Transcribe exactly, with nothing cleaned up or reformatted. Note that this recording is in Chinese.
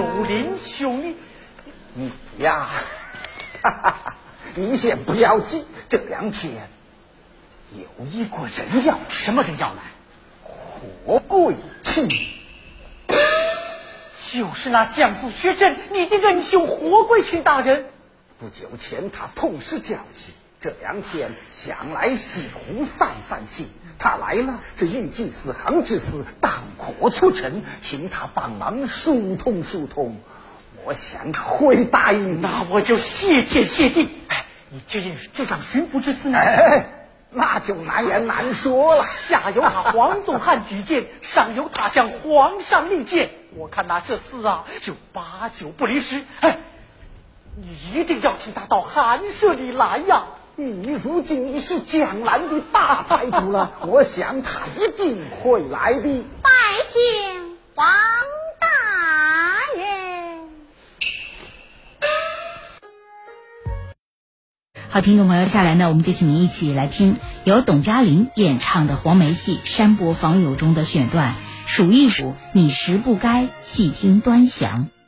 有灵兄，你你呀，哈哈，你先不要急，这两天有一个人要， 什么人要来？ 活贵卿， 就是那江苏薛镇你的恩兄活贵卿大人。 不久前他痛失娇妻，这两天想来西湖散散心。他来了，这预计四行之事当可促成，请他帮忙疏通疏通。我想他会答应， 那我就谢天谢地。哎，你这这张巡抚之事呢？ 哎，那就难言难说了。 下有他黄宗汉举荐，上有他向皇上力荐，我看那这事啊，就八九不离十。哎，你一定要请他到寒舍里来呀！ 你如今你是江南的大财主了，我想他一定会来的。 拜见王大人。 好，听众朋友，下来呢，我们就请您一起来听由董嘉玲演唱的黄梅戏《山伯访友》中的选段，数一数你实不该，细听端详。